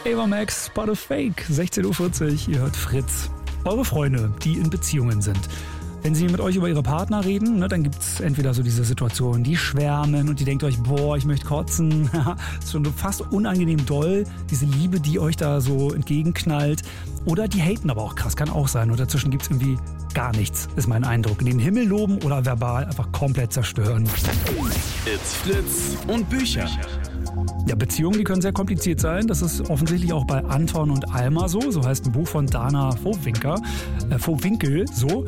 Ava Max, But a Fake, 16.40 Uhr, ihr hört Fritz. Eure Freunde, die in Beziehungen sind. Wenn sie mit euch über ihre Partner reden, ne, dann gibt es entweder so diese Situationen, die schwärmen und die denkt euch, boah, ich möchte kotzen. Das ist schon fast unangenehm doll, diese Liebe, die euch da so entgegenknallt. Oder die haten aber auch krass, kann auch sein. Und dazwischen gibt es irgendwie gar nichts, ist mein Eindruck. In den Himmel loben oder verbal einfach komplett zerstören. It's Fritz und Bücher. Ja, Beziehungen, die können sehr kompliziert sein. Das ist offensichtlich auch bei Anton und Alma so. So heißt ein Buch von Dana Vohwinkel, so.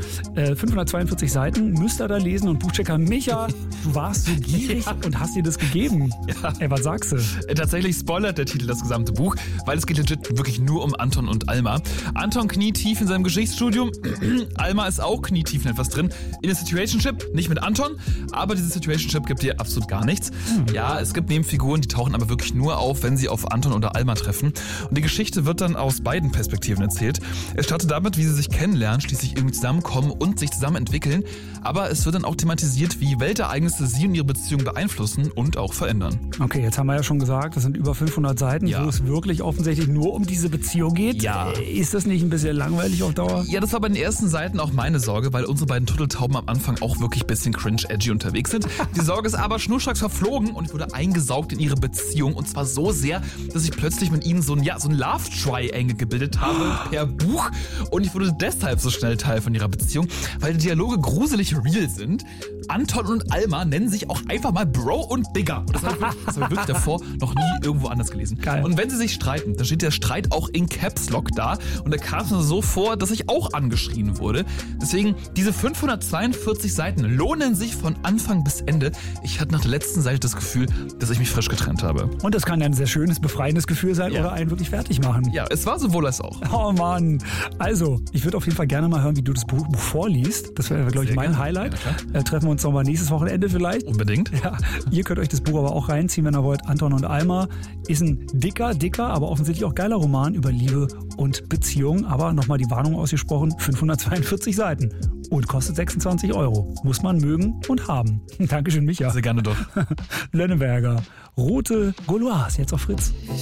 542 Seiten, müsst ihr da lesen. Und Buchchecker Micha, du warst so gierig und hast dir das gegeben. Ja. Ey, was sagst du? Tatsächlich spoilert der Titel das gesamte Buch, weil es geht legit wirklich nur um Anton und Alma. Anton knietief in seinem Geschichtsstudium, Alma ist auch knietief in etwas drin. In der Situationship, nicht mit Anton, aber diese Situationship gibt dir absolut gar nichts. Ja, es gibt Nebenfiguren, die tauchen aber wirklich nur auf, wenn sie auf Anton oder Alma treffen. Und die Geschichte wird dann aus beiden Perspektiven erzählt. Es startet damit, wie sie sich kennenlernen, schließlich irgendwie zusammenkommen und sich zusammen entwickeln. Aber es wird dann auch thematisiert, wie Weltereignisse sie und ihre Beziehung beeinflussen und auch verändern. Okay, jetzt haben wir ja schon gesagt, das sind über 500 Seiten, Ja. wo es wirklich offensichtlich nur um diese Beziehung geht. Ja. Ist das nicht ein bisschen langweilig auf Dauer? Ja, das war bei den ersten Seiten auch meine Sorge, weil unsere beiden Turteltauben am Anfang auch wirklich ein bisschen cringe-edgy unterwegs sind. Die Sorge ist aber schnurstracks verflogen und ich wurde eingesaugt in ihre Beziehung. Und zwar so sehr, dass ich plötzlich mit ihnen so ein Love-Triangle gebildet habe per Buch. Und ich wurde deshalb so schnell Teil von ihrer Beziehung, weil die Dialoge gruselig real sind. Anton und Alma nennen sich auch einfach mal Bro und Digger. Und das habe ich wirklich davor noch nie irgendwo anders gelesen. Geil. Und wenn sie sich streiten, dann steht der Streit auch in Caps Lock da. Und da kam es mir so vor, dass ich auch angeschrien wurde. Deswegen, diese 542 Seiten lohnen sich von Anfang bis Ende. Ich hatte nach der letzten Seite das Gefühl, dass ich mich frisch getrennt habe. Und das kann ja ein sehr schönes, befreiendes Gefühl sein Ja. oder einen wirklich fertig machen. Ja, es war sowohl als auch. Oh Mann. Also, ich würde auf jeden Fall gerne mal hören, wie du das Buch vorliest. Das wäre, glaube ich, Sehr mein gerne. Highlight. Ja, Treffen wir uns nochmal nächstes Wochenende vielleicht. Unbedingt. Ja, ihr könnt euch das Buch aber auch reinziehen, wenn ihr wollt. Anton und Alma ist ein dicker, aber offensichtlich auch geiler Roman über Liebe und Beziehung. Aber nochmal die Warnung ausgesprochen, 542 Seiten und kostet 26 €. Muss man mögen und haben. Dankeschön, Micha. Sehr gerne doch. Lönneberger. Rote Gauloise, jetzt auf Fritz.